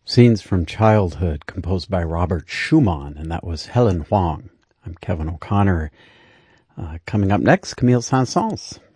Scenes from Childhood, composed by Robert Schumann, and that was Helen Huang. I'm Kevin O'Connor. Coming up next, Camille Saint-Saëns.